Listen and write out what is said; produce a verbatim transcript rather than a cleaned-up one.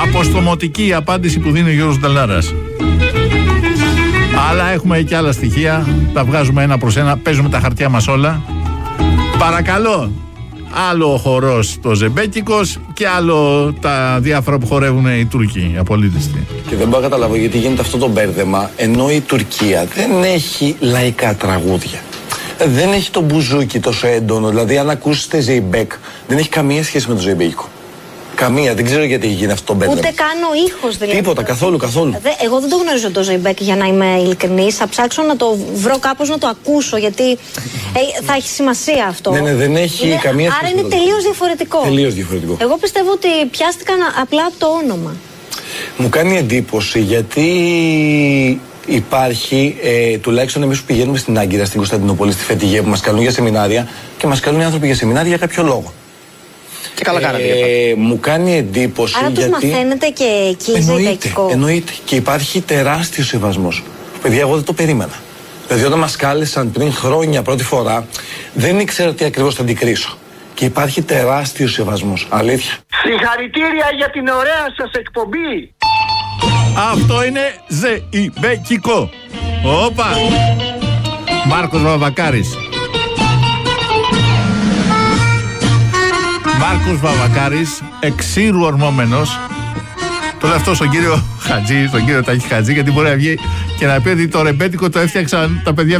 Αποστομωτική η απάντηση που δίνει ο Γιώργος Νταλάρας. Αλλά έχουμε και άλλα στοιχεία. Τα βγάζουμε ένα προς ένα. Παίζουμε τα χαρτιά μας όλα. Παρακαλώ. Άλλο ο χορός το ζεμπέκικος και άλλο τα διάφορα που χορεύουν οι Τούρκοι, οι απολύτιστοι. Και δεν μπορώ να καταλάβω γιατί γίνεται αυτό το μπέρδεμα, ενώ η Τουρκία δεν έχει λαϊκά τραγούδια. Δεν έχει το μπουζούκι τόσο έντονο. Δηλαδή, αν ακούσετε Ζεϊμπέκ, δεν έχει καμία σχέση με το ζεϊμπέκικο. Καμία, δεν ξέρω γιατί έχει γίνει αυτό το μπέρδεμα. Ούτε καν ο ήχος δηλαδή. Τίποτα, καθόλου, καθόλου. Δε, εγώ δεν το γνωρίζω το Ζεϊμπέκ, για να είμαι ειλικρινής. Θα ψάξω να το βρω κάπως να το ακούσω, γιατί ε, θα έχει σημασία αυτό. Ναι, ναι, δεν έχει είναι, καμία σχέση. Άρα είναι τελείως διαφορετικό. Τελείως διαφορετικό. Εγώ πιστεύω ότι πιάστηκαν απλά από το όνομα. Μου κάνει εντύπωση γιατί υπάρχει, ε, τουλάχιστον εμείς που πηγαίνουμε στην Άγκυρα, στην Κωνσταντινούπολη, στη Φετιγέ, που μας καλούν για σεμινάρια και μας καλούν οι άνθρωποι για σεμινάρια για κάποιο λόγο. Και καλά κάνατε. Ε, μου κάνει εντύπωση. Άρα τους γιατί... μαθαίνετε και εκεί ζεϊμπέκικο. Εννοείται. Και υπάρχει τεράστιο σεβασμός. Παιδιά, εγώ δεν το περίμενα. Δηλαδή, όταν μας κάλεσαν πριν χρόνια πρώτη φορά, δεν ήξερα τι ακριβώς θα αντικρίσω. Και υπάρχει τεράστιο σεβασμός. Αλήθεια. Συγχαρητήρια για την ωραία σας εκπομπή. Αυτό είναι ζεϊμπέκικο. Όπα. Μάρκος Βαβακάρης. Μάρκος Βαβακάρης, εξήρου ορμόμενος. Το λέω αυτό στον κύριο Χατζή, στον κύριο Τάκη Χατζή, γιατί μπορεί να βγει και να πει ότι το ρεμπέτικο το έφτιαξαν τα παιδιά